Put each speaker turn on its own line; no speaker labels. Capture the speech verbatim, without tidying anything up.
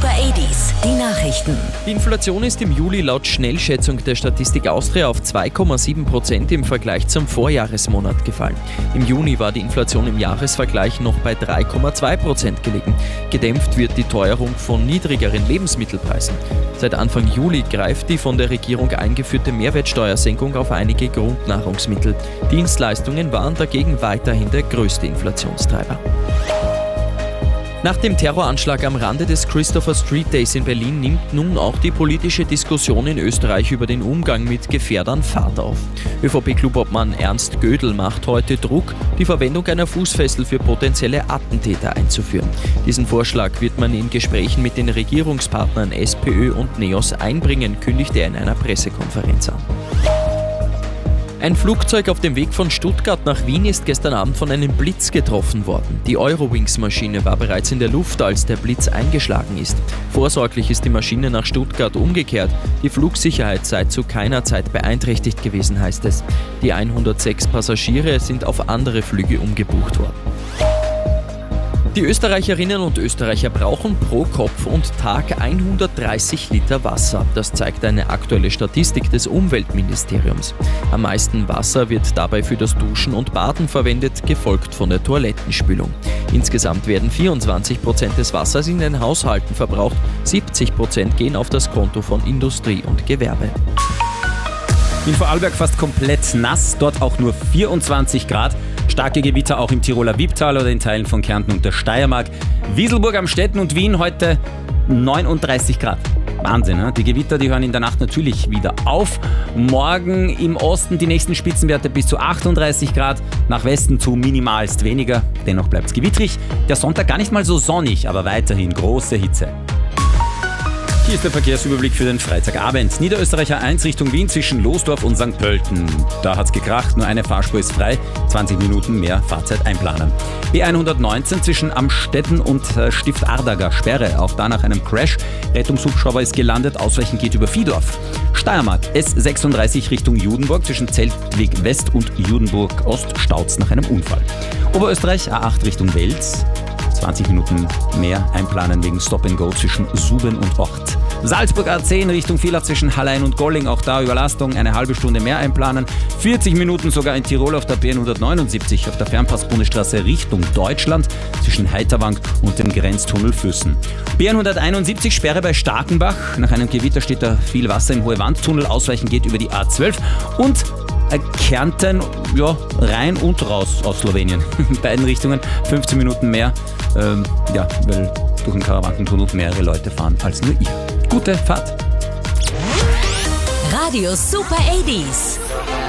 Super achtziger, die Nachrichten.
Die Inflation ist im Juli laut Schnellschätzung der Statistik Austria auf zwei Komma sieben Prozent im Vergleich zum Vorjahresmonat gefallen. Im Juni war die Inflation im Jahresvergleich noch bei drei Komma zwei Prozent gelegen. Gedämpft wird die Teuerung von niedrigeren Lebensmittelpreisen. Seit Anfang Juli greift die von der Regierung eingeführte Mehrwertsteuersenkung auf einige Grundnahrungsmittel. Dienstleistungen waren dagegen weiterhin der größte Inflationstreiber. Nach dem Terroranschlag am Rande des Christopher Street Days in Berlin nimmt nun auch die politische Diskussion in Österreich über den Umgang mit Gefährdern Fahrt auf. ÖVP-Clubobmann Ernst Gödel macht heute Druck, die Verwendung einer Fußfessel für potenzielle Attentäter einzuführen. Diesen Vorschlag wird man in Gesprächen mit den Regierungspartnern SPÖ und NEOS einbringen, kündigt er in einer Pressekonferenz an. Ein Flugzeug auf dem Weg von Stuttgart nach Wien ist gestern Abend von einem Blitz getroffen worden. Die Eurowings-Maschine war bereits in der Luft, als der Blitz eingeschlagen ist. Vorsorglich ist die Maschine nach Stuttgart umgekehrt. Die Flugsicherheit sei zu keiner Zeit beeinträchtigt gewesen, heißt es. Die hundertsechs Passagiere sind auf andere Flüge umgebucht worden. Die Österreicherinnen und Österreicher brauchen pro Kopf und Tag hundertdreißig Liter Wasser. Das zeigt eine aktuelle Statistik des Umweltministeriums. Am meisten Wasser wird dabei für das Duschen und Baden verwendet, gefolgt von der Toilettenspülung. Insgesamt werden vierundzwanzig Prozent des Wassers in den Haushalten verbraucht, siebzig Prozent gehen auf das Konto von Industrie und Gewerbe.
In Vorarlberg fast komplett nass, dort auch nur vierundzwanzig Grad. Starke Gewitter auch im Tiroler Wipptal oder in Teilen von Kärnten und der Steiermark. Wieselburg am Stetten und Wien heute neununddreißig Grad. Wahnsinn, ne? Die Gewitter, die hören in der Nacht natürlich wieder auf. Morgen im Osten die nächsten Spitzenwerte bis zu achtunddreißig Grad, nach Westen zu minimalst weniger. Dennoch bleibt es gewittrig. Der Sonntag gar nicht mal so sonnig, aber weiterhin große Hitze. Hier ist der Verkehrsüberblick für den Freitagabend. Niederösterreicher eins Richtung Wien zwischen Losdorf und Sankt Pölten. Da hat's gekracht, nur eine Fahrspur ist frei, zwanzig Minuten mehr Fahrzeit einplanen. B hundertneunzehn zwischen Amstetten und Stift Ardager, Sperre, auch da nach einem Crash. Rettungshubschrauber ist gelandet, Ausweichen geht über Vihdorf. Steiermark S sechsunddreißig Richtung Judenburg zwischen Zeltweg West und Judenburg Ost, staut's nach einem Unfall. Oberösterreich A acht Richtung Wels. zwanzig Minuten mehr einplanen wegen Stop-and-Go zwischen Suben und Ort. Salzburg A zehn Richtung Villach zwischen Hallein und Golling, auch da Überlastung, eine halbe Stunde mehr einplanen. vierzig Minuten sogar in Tirol auf der B hundertneunundsiebzig auf der Fernpass-Bundesstraße Richtung Deutschland zwischen Heiterwang und dem Grenztunnel Füssen. B hunderteinundsiebzig Sperre bei Starkenbach. Nach einem Gewitter steht da viel Wasser im Hohe-Wand-Tunnel. Ausweichen geht über die A zwölf und Kärnten, ja, rein und raus aus Slowenien. In beiden Richtungen fünfzehn Minuten mehr, ähm, ja, weil durch den Karawankentunnel mehrere Leute fahren als nur ihr. Gute Fahrt!
Radio Super achtziger.